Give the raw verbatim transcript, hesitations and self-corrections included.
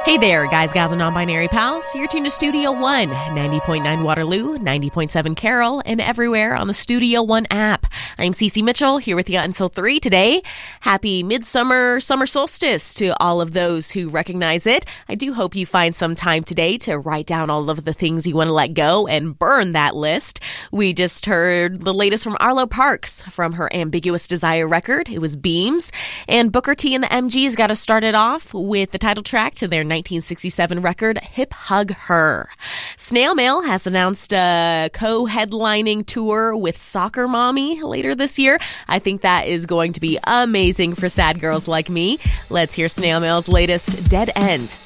Hey there, guys, gals, and non-binary pals. You're tuned to Studio One, ninety point nine Waterloo, ninety point seven Carroll, and everywhere on the Studio One app. I'm Cece Mitchell, here with you until three today. Happy midsummer summer solstice to all of those who recognize it. I do hope you find some time today to write down all of the things you want to let go and burn that list. We just heard the latest from Arlo Parks from her Ambiguous Desire record. It was Beams. And Booker T and the M Gs got us started off with the title track to their nineteen sixty-seven record, Hip Hug Her. Snail Mail has announced a co-headlining tour with Soccer Mommy later this year. I think that is going to be amazing for sad girls like me. Let's hear Snail Mail's latest, Dead End.